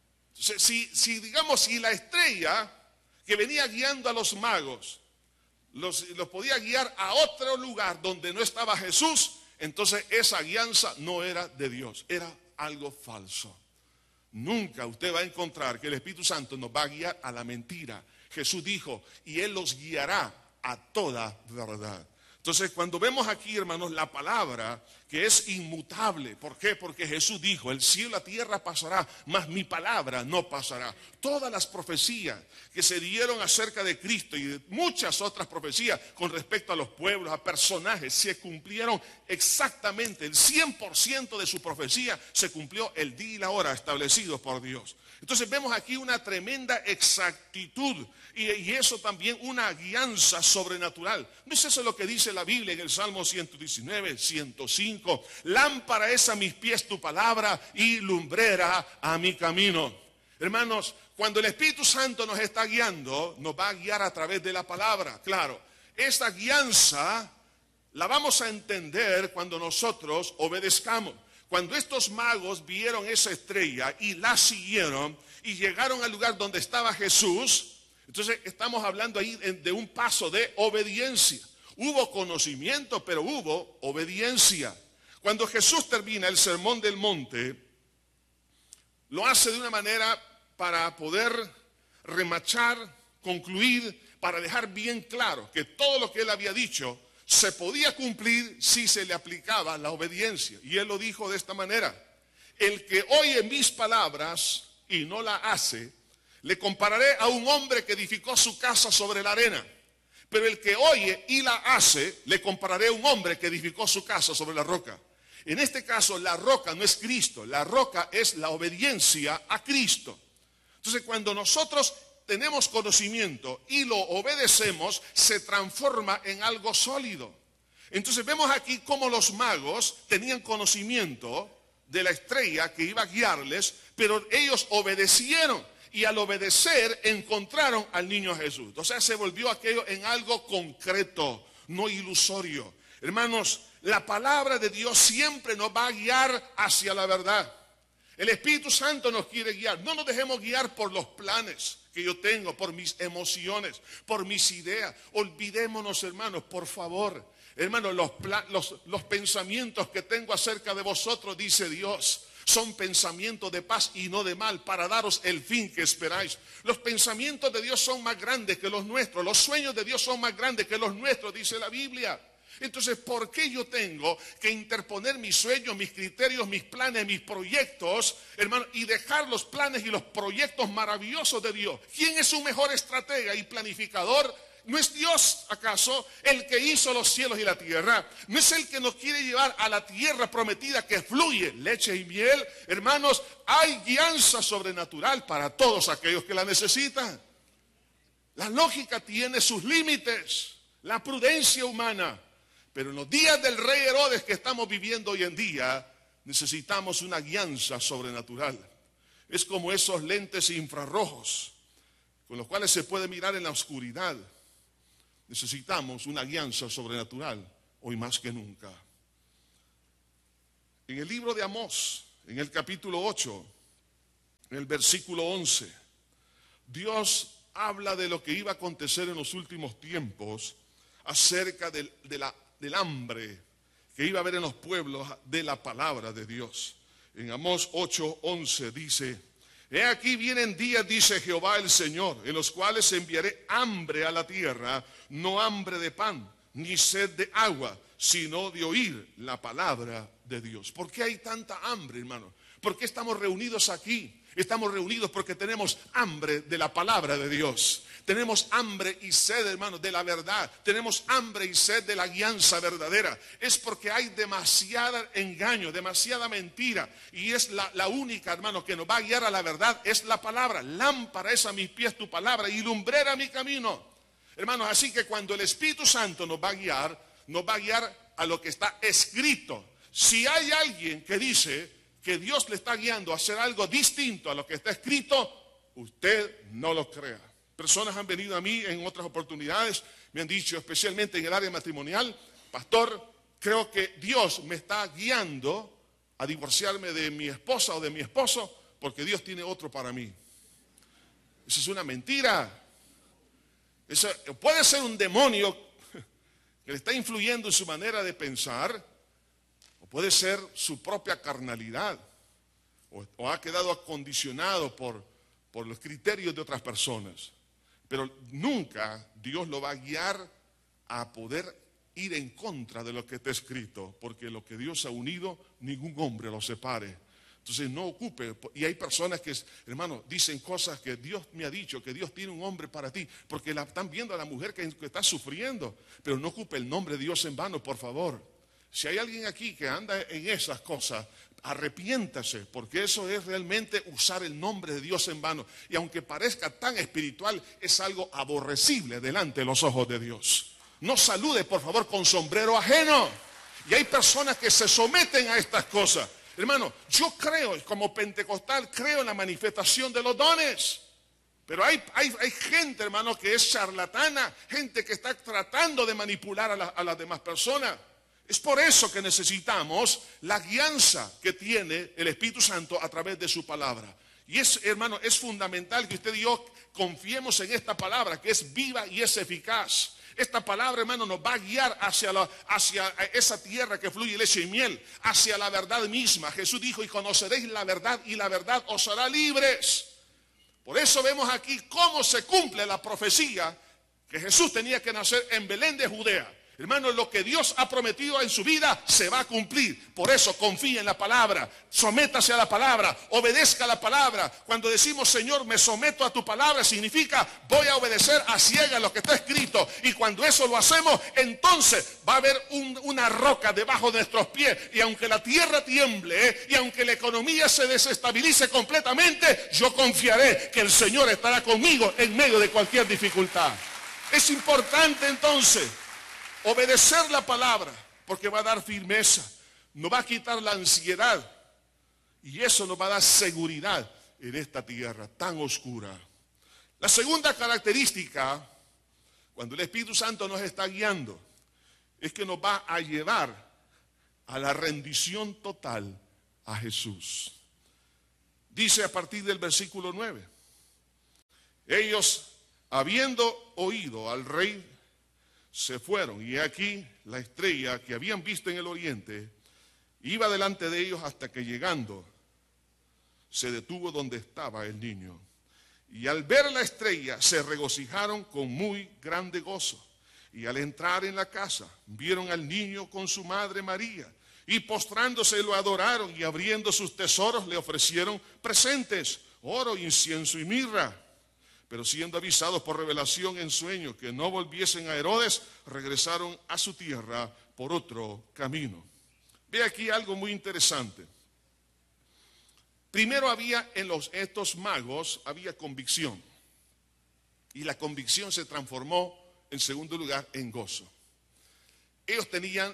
Si, si digamos, si la estrella que venía guiando a los magos los, los podía guiar a otro lugar donde no estaba Jesús, entonces esa guianza no era de Dios, era algo falso. Nunca usted va a encontrar que el Espíritu Santo nos va a guiar a la mentira. Jesús dijo, y Él los guiará a toda verdad. Entonces, cuando vemos aquí, hermanos, la palabra que es inmutable. ¿Por qué? Porque Jesús dijo, el cielo y la tierra pasará, mas mi palabra no pasará. Todas las profecías que se dieron acerca de Cristo y de muchas otras profecías con respecto a los pueblos, a personajes, se cumplieron exactamente. El cien por ciento de su profecía se cumplió el día y la hora establecidos por Dios. Entonces vemos aquí una tremenda exactitud y, y eso también una guianza sobrenatural. ¿No es eso lo que dice la Biblia en el Salmo ciento diecinueve, ciento cinco? Lámpara es a mis pies tu palabra y lumbrera a mi camino. Hermanos, cuando el Espíritu Santo nos está guiando, nos va a guiar a través de la palabra. Claro, esta guianza la vamos a entender cuando nosotros obedezcamos. Cuando estos magos vieron esa estrella y la siguieron y llegaron al lugar donde estaba Jesús, entonces estamos hablando ahí de un paso de obediencia. Hubo conocimiento, pero hubo obediencia. Cuando Jesús termina el sermón del monte, lo hace de una manera para poder remachar, concluir, para dejar bien claro que todo lo que él había dicho se podía cumplir si se le aplicaba la obediencia. Y él lo dijo de esta manera: el que oye mis palabras y no la hace, le compararé a un hombre que edificó su casa sobre la arena. Pero el que oye y la hace, le compararé a un hombre que edificó su casa sobre la roca. En este caso, la roca no es Cristo, la roca es la obediencia a Cristo. Entonces, cuando nosotros tenemos conocimiento y lo obedecemos, se transforma en algo sólido. Entonces vemos aquí cómo los magos tenían conocimiento de la estrella que iba a guiarles, pero ellos obedecieron y al obedecer encontraron al niño Jesús. O sea, se volvió aquello en algo concreto, no ilusorio. Hermanos, la palabra de Dios siempre nos va a guiar hacia la verdad. El Espíritu Santo nos quiere guiar. No nos dejemos guiar por los planes que yo tengo, por mis emociones, por mis ideas. Olvidémonos, hermanos, por favor. Hermanos, los, los, los pensamientos que tengo acerca de vosotros, dice Dios, son pensamientos de paz y no de mal, para daros el fin que esperáis. Los pensamientos de Dios son más grandes que los nuestros. Los sueños de Dios son más grandes que los nuestros, dice la Biblia. Entonces, ¿por qué yo tengo que interponer mis sueños, mis criterios, mis planes, mis proyectos, hermano, y dejar los planes y los proyectos maravillosos de Dios? ¿Quién es un mejor estratega y planificador? ¿No es Dios acaso el que hizo los cielos y la tierra? ¿No es el que nos quiere llevar a la tierra prometida que fluye leche y miel? Hermanos, hay guianza sobrenatural para todos aquellos que la necesitan. La lógica tiene sus límites, la prudencia humana. Pero en los días del rey Herodes que estamos viviendo hoy en día, necesitamos una guianza sobrenatural. Es como esos lentes infrarrojos con los cuales se puede mirar en la oscuridad. Necesitamos una guianza sobrenatural hoy más que nunca. En el libro de Amós, en el capítulo ocho, en el versículo once, Dios habla de lo que iba a acontecer en los últimos tiempos acerca del, de la, del hambre que iba a haber en los pueblos de la palabra de Dios. En Amós ocho, once dice: he aquí vienen días, dice Jehová el Señor, en los cuales enviaré hambre a la tierra, no hambre de pan, ni sed de agua, sino de oír la palabra de Dios. ¿Por qué hay tanta hambre, hermano? ¿Por qué estamos reunidos aquí? Estamos reunidos porque tenemos hambre de la palabra de Dios. Tenemos hambre y sed, hermanos, de la verdad. Tenemos hambre y sed de la guianza verdadera. Es porque hay demasiado engaño, demasiada mentira. Y es la, la única, hermano, que nos va a guiar a la verdad, es la palabra. Lámpara es a mis pies tu palabra y lumbrera mi camino. Hermanos, así que cuando el Espíritu Santo nos va a guiar, nos va a guiar a lo que está escrito. Si hay alguien que dice que Dios le está guiando a hacer algo distinto a lo que está escrito, usted no lo crea. Personas han venido a mí en otras oportunidades, me han dicho, especialmente en el área matrimonial: pastor, creo que Dios me está guiando a divorciarme de mi esposa o de mi esposo porque Dios tiene otro para mí. Eso es una mentira. Eso puede ser un demonio que le está influyendo en su manera de pensar, o puede ser su propia carnalidad, o, o ha quedado acondicionado por, por los criterios de otras personas. Pero nunca Dios lo va a guiar a poder ir en contra de lo que está escrito, porque lo que Dios ha unido, ningún hombre lo separe. Entonces no ocupe, y hay personas que, hermano, dicen cosas que Dios me ha dicho, que Dios tiene un hombre para ti, porque la están viendo a la mujer que, que está sufriendo, pero no ocupe el nombre de Dios en vano, por favor. Si hay alguien aquí que anda en esas cosas, arrepiéntase, porque eso es realmente usar el nombre de Dios en vano. Y aunque parezca tan espiritual, es algo aborrecible delante de los ojos de Dios. No salude, por favor, con sombrero ajeno. Y hay personas que se someten a estas cosas. Hermano, yo creo, como pentecostal, creo en la manifestación de los dones. Pero hay, hay, hay gente, hermano, que es charlatana, gente que está tratando de manipular a, la, a las demás personas. Es por eso que necesitamos la guianza que tiene el Espíritu Santo a través de su palabra. Y es, hermano, es fundamental que usted y yo confiemos en esta palabra, que es viva y es eficaz. Esta palabra, hermano, nos va a guiar hacia, la, hacia esa tierra que fluye leche y miel, hacia la verdad misma. Jesús dijo: y conoceréis la verdad, y la verdad os hará libres. Por eso vemos aquí cómo se cumple la profecía que Jesús tenía que nacer en Belén de Judea. Hermano, lo que Dios ha prometido en su vida se va a cumplir. Por eso confíe en la palabra, sométase a la palabra, obedezca a la palabra. Cuando decimos: Señor, me someto a tu palabra, significa voy a obedecer a ciegas lo que está escrito. Y cuando eso lo hacemos, entonces va a haber un, una roca debajo de nuestros pies. Y aunque la tierra tiemble, ¿eh? y aunque la economía se desestabilice completamente, yo confiaré que el Señor estará conmigo en medio de cualquier dificultad. Es importante entonces obedecer la palabra, porque va a dar firmeza, nos va a quitar la ansiedad, y eso nos va a dar seguridad en esta tierra tan oscura. La segunda característica, cuando el Espíritu Santo nos está guiando, es que nos va a llevar a la rendición total a Jesús. Dice a partir del versículo nueve: ellos, habiendo oído al rey, se fueron, y aquí la estrella que habían visto en el oriente iba delante de ellos hasta que, llegando, se detuvo donde estaba el niño. Y al ver la estrella se regocijaron con muy grande gozo. Y al entrar en la casa vieron al niño con su madre María, y postrándose lo adoraron, y abriendo sus tesoros le ofrecieron presentes: oro, incienso y mirra. Pero siendo avisados por revelación en sueños que no volviesen a Herodes, regresaron a su tierra por otro camino. Ve aquí algo muy interesante. Primero había en los, estos magos, había convicción. Y la convicción se transformó, en segundo lugar, en gozo. Ellos tenían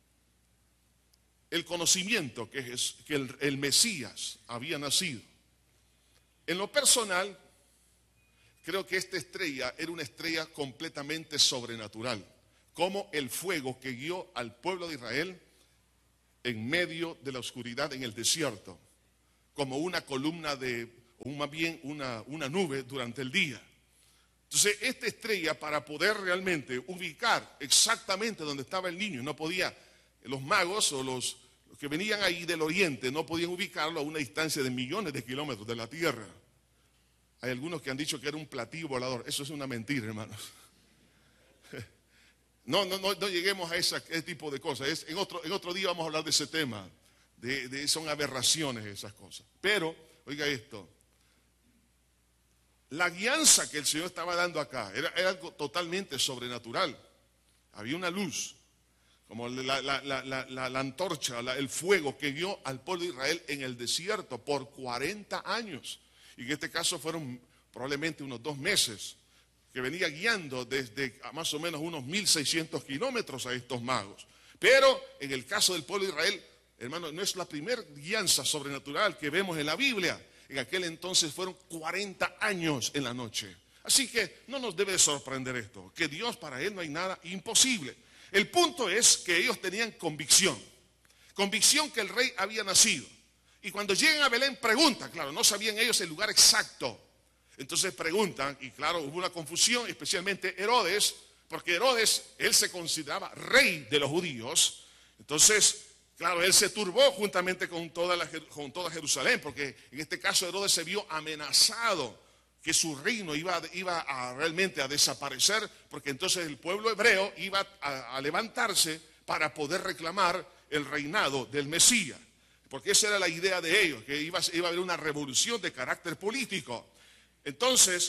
el conocimiento que, es, que el, el Mesías había nacido. En lo personal, creo que esta estrella era una estrella completamente sobrenatural, como el fuego que guió al pueblo de Israel en medio de la oscuridad en el desierto, como una columna de, o más bien una, una nube durante el día. Entonces, esta estrella, para poder realmente ubicar exactamente donde estaba el niño, no podía, los magos o los, los que venían ahí del oriente no podían ubicarlo a una distancia de millones de kilómetros de la tierra. Hay algunos que han dicho que era un platillo volador. Eso es una mentira, hermanos. No, no, no, no lleguemos a esa, ese tipo de cosas. Es, en, otro, en otro día vamos a hablar de ese tema. De, de, son aberraciones esas cosas. Pero, oiga esto. La guianza que el Señor estaba dando acá era, era algo totalmente sobrenatural. Había una luz, como la, la, la, la, la, la antorcha, la, el fuego que guió al pueblo de Israel en el desierto por cuarenta años. Y en este caso fueron probablemente unos dos meses, que venía guiando desde más o menos unos mil seiscientos kilómetros a estos magos. Pero en el caso del pueblo de Israel, hermano, no es la primera guianza sobrenatural que vemos en la Biblia. En aquel entonces fueron cuarenta años en la noche. Así que no nos debe sorprender esto, que Dios, para Él no hay nada imposible. El punto es que ellos tenían convicción, convicción que el rey había nacido. Y cuando llegan a Belén preguntan, claro, no sabían ellos el lugar exacto. Entonces preguntan, y claro, hubo una confusión, especialmente Herodes, porque Herodes, él se consideraba rey de los judíos. Entonces, claro, él se turbó juntamente con toda, la, con toda Jerusalén, porque en este caso Herodes se vio amenazado que su reino iba, iba a, realmente a desaparecer, porque entonces el pueblo hebreo iba a, a levantarse para poder reclamar el reinado del Mesías. Porque esa era la idea de ellos, que iba, iba a haber una revolución de carácter político. Entonces,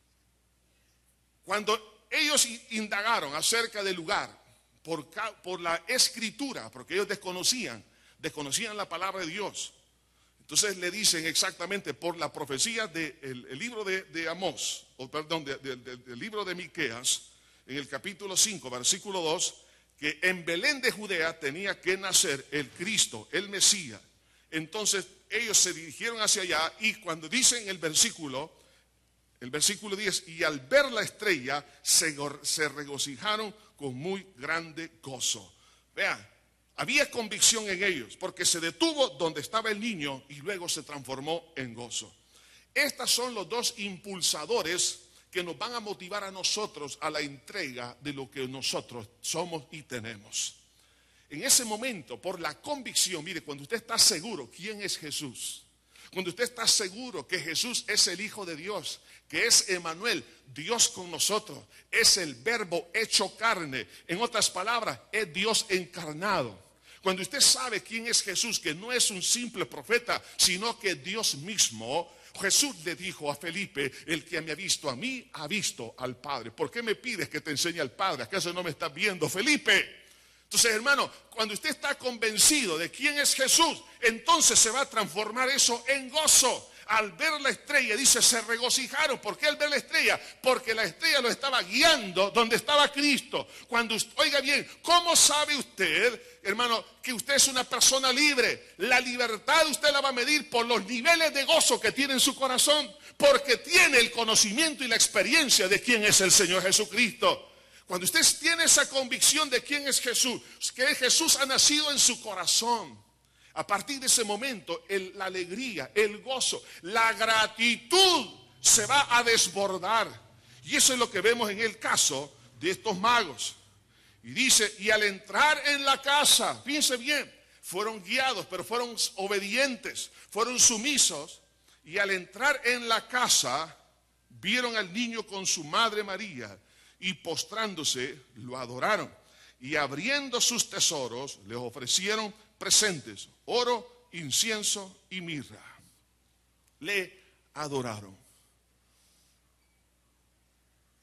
cuando ellos indagaron acerca del lugar, por, por la escritura, porque ellos desconocían, desconocían la palabra de Dios, entonces le dicen exactamente por la profecía del de el libro de, de Amós, o perdón, del de, de, de libro de Miqueas, en el capítulo cinco, versículo dos, que en Belén de Judea tenía que nacer el Cristo, el Mesías. Entonces ellos se dirigieron hacia allá y cuando dicen el versículo, el versículo diez, y al ver la estrella se, se regocijaron con muy grande gozo. Vean, había convicción en ellos porque se detuvo donde estaba el niño y luego se transformó en gozo. Estos son los dos impulsadores que nos van a motivar a nosotros a la entrega de lo que nosotros somos y tenemos. En ese momento, por la convicción, mire, cuando usted está seguro quién es Jesús, cuando usted está seguro que Jesús es el Hijo de Dios, que es Emmanuel, Dios con nosotros, es el verbo hecho carne, en otras palabras, es Dios encarnado. Cuando usted sabe quién es Jesús, que no es un simple profeta, sino que Dios mismo, Jesús le dijo a Felipe, el que me ha visto a mí, ha visto al Padre. ¿Por qué me pides que te enseñe al Padre? ¿Acaso no me estás viendo, Felipe? Entonces, hermano, cuando usted está convencido de quién es Jesús, entonces se va a transformar eso en gozo. Al ver la estrella, dice, se regocijaron. ¿Por qué al ver la estrella? Porque la estrella lo estaba guiando donde estaba Cristo. Cuando, oiga bien, ¿cómo sabe usted, hermano, que usted es una persona libre? La libertad usted la va a medir por los niveles de gozo que tiene en su corazón, porque tiene el conocimiento y la experiencia de quién es el Señor Jesucristo. Cuando usted tiene esa convicción de quién es Jesús, que Jesús ha nacido en su corazón, a partir de ese momento, el, la alegría, el gozo, la gratitud se va a desbordar. Y eso es lo que vemos en el caso de estos magos. Y dice, y al entrar en la casa, fíjense bien, fueron guiados, pero fueron obedientes, fueron sumisos. Y al entrar en la casa, vieron al niño con su madre María, y postrándose, lo adoraron. Y abriendo sus tesoros, les ofrecieron presentes, oro, incienso y mirra. Le adoraron.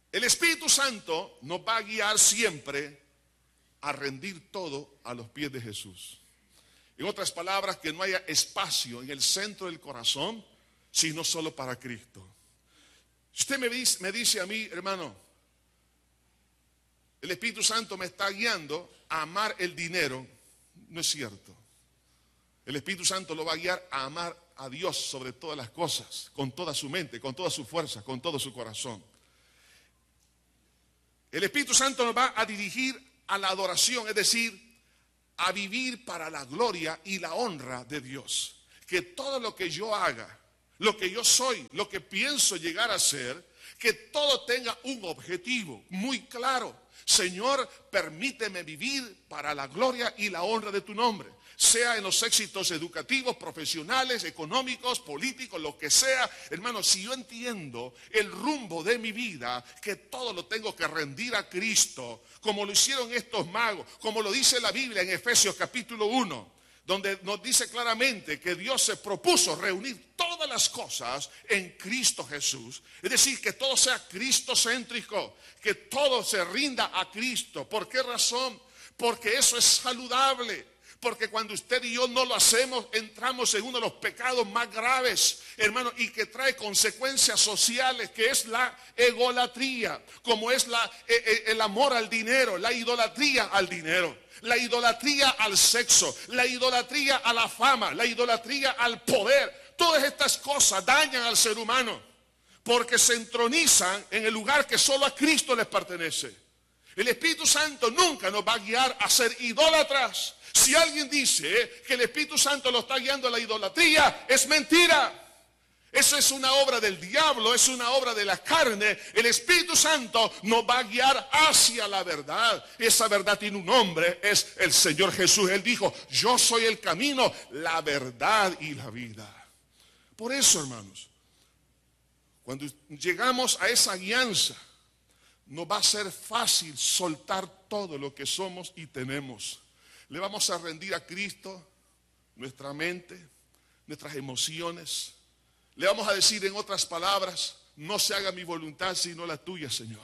El Espíritu Santo nos va a guiar siempre a rendir todo a los pies de Jesús. En otras palabras, que no haya espacio en el centro del corazón, sino solo para Cristo. Si usted me dice, me dice a mí, hermano, el Espíritu Santo me está guiando a amar el dinero, no es cierto. El Espíritu Santo lo va a guiar a amar a Dios sobre todas las cosas, con toda su mente, con toda su fuerza, con todo su corazón. El Espíritu Santo nos va a dirigir a la adoración, es decir, a vivir para la gloria y la honra de Dios. Que todo lo que yo haga, lo que yo soy, lo que pienso llegar a ser, que todo tenga un objetivo muy claro. Señor, permíteme vivir para la gloria y la honra de tu nombre. Sea en los éxitos educativos, profesionales, económicos, políticos, lo que sea. Hermano, si yo entiendo el rumbo de mi vida, que todo lo tengo que rendir a Cristo, como lo hicieron estos magos, como lo dice la Biblia en Efesios capítulo uno, donde nos dice claramente que Dios se propuso reunir todas las cosas en Cristo Jesús. Es decir, que todo sea cristocéntrico, que todo se rinda a Cristo. ¿Por qué razón? Porque eso es saludable. Porque cuando usted y yo no lo hacemos, entramos en uno de los pecados más graves, hermano, y que trae consecuencias sociales, que es la egolatría, como es la, eh, el amor al dinero, la idolatría al dinero, la idolatría al sexo, la idolatría a la fama, la idolatría al poder. Todas estas cosas dañan al ser humano, porque se entronizan en el lugar que solo a Cristo les pertenece. El Espíritu Santo nunca nos va a guiar a ser idólatras. Si alguien dice que el Espíritu Santo lo está guiando a la idolatría, es mentira. Eso es una obra del diablo, es una obra de la carne. El Espíritu Santo nos va a guiar hacia la verdad. Esa verdad tiene un nombre, es el Señor Jesús. Él dijo, yo soy el camino, la verdad y la vida. Por eso, hermanos, cuando llegamos a esa guianza, nos va a ser fácil soltar todo lo que somos y tenemos. Le vamos a rendir a Cristo nuestra mente, nuestras emociones. Le vamos a decir en otras palabras, no se haga mi voluntad sino la tuya, Señor.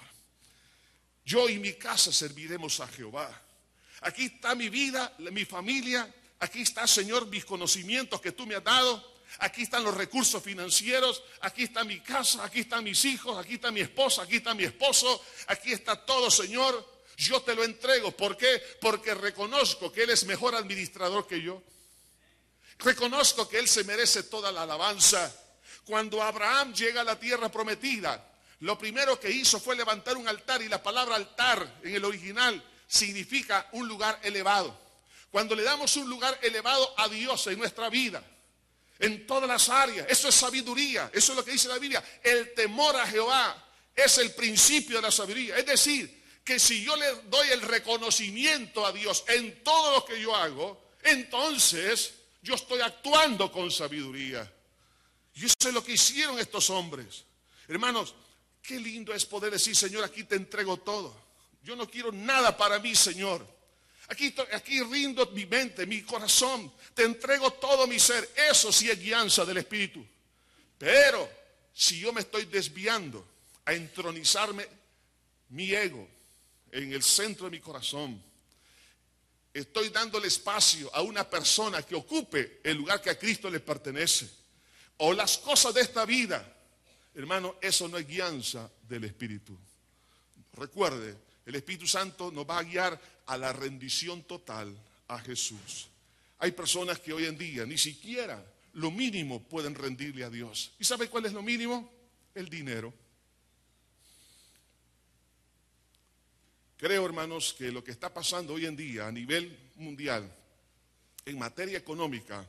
Yo y mi casa serviremos a Jehová. Aquí está mi vida, mi familia. Aquí está, Señor, mis conocimientos que tú me has dado. Aquí están los recursos financieros, aquí está mi casa, aquí están mis hijos, aquí está mi esposa, aquí está mi esposo, aquí está todo, Señor. Yo te lo entrego. ¿Por qué? Porque reconozco que Él es mejor administrador que yo. Reconozco que Él se merece toda la alabanza. Cuando Abraham llega a la tierra prometida, lo primero que hizo fue levantar un altar, y la palabra altar en el original significa un lugar elevado. Cuando le damos un lugar elevado a Dios en nuestra vida, en todas las áreas, eso es sabiduría. Eso es lo que dice la Biblia. El temor a Jehová es el principio de la sabiduría. Es decir, que si yo le doy el reconocimiento a Dios en todo lo que yo hago, entonces yo estoy actuando con sabiduría. Y eso es lo que hicieron estos hombres. Hermanos, qué lindo es poder decir, Señor, aquí te entrego todo. Yo no quiero nada para mí, Señor. Aquí, aquí rindo mi mente, mi corazón. Te entrego todo mi ser. Eso sí es guianza del Espíritu. Pero si yo me estoy desviando a entronizarme mi ego en el centro de mi corazón, estoy dándole espacio a una persona que ocupe el lugar que a Cristo le pertenece, o las cosas de esta vida, hermano, eso no es guianza del Espíritu. Recuerde, el Espíritu Santo nos va a guiar a la rendición total a Jesús. Hay personas que hoy en día ni siquiera lo mínimo pueden rendirle a Dios. ¿Y sabe cuál es lo mínimo? El dinero. Creo, hermanos, que lo que está pasando hoy en día a nivel mundial en materia económica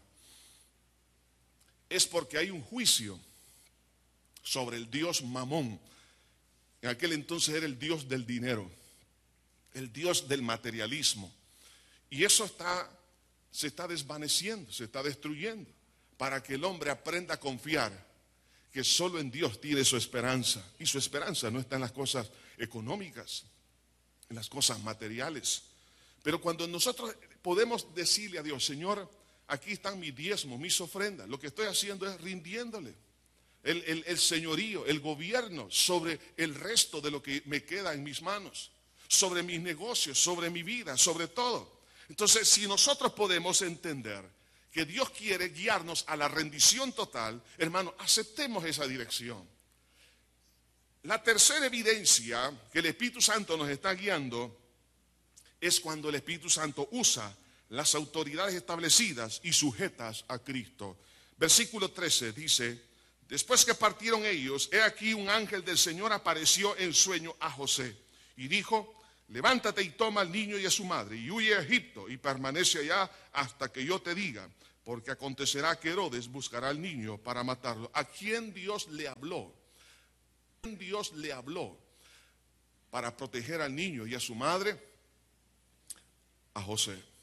es porque hay un juicio sobre el Dios Mamón. En aquel entonces era el Dios del dinero, el Dios del materialismo. Y eso está, se está desvaneciendo, se está destruyendo, para que el hombre aprenda a confiar que solo en Dios tiene su esperanza. Y su esperanza no está en las cosas económicas, en las cosas materiales. Pero cuando nosotros podemos decirle a Dios, Señor, aquí están mis diezmos, mis ofrendas, lo que estoy haciendo es rindiéndole. el, el, el señorío, el gobierno sobre el resto de lo que me queda en mis manos, sobre mis negocios, sobre mi vida, sobre todo. Entonces, si nosotros podemos entender que Dios quiere guiarnos a la rendición total, hermano, aceptemos esa dirección. La tercera evidencia que el Espíritu Santo nos está guiando es cuando el Espíritu Santo usa las autoridades establecidas y sujetas a Cristo. Versículo trece dice: después que partieron ellos, he aquí un ángel del Señor apareció en sueño a José y dijo: levántate y toma al niño y a su madre y huye a Egipto y permanece allá hasta que yo te diga, porque acontecerá que Herodes buscará al niño para matarlo. ¿A quién Dios le habló? ¿A quién Dios le habló para proteger al niño y a su madre? A José.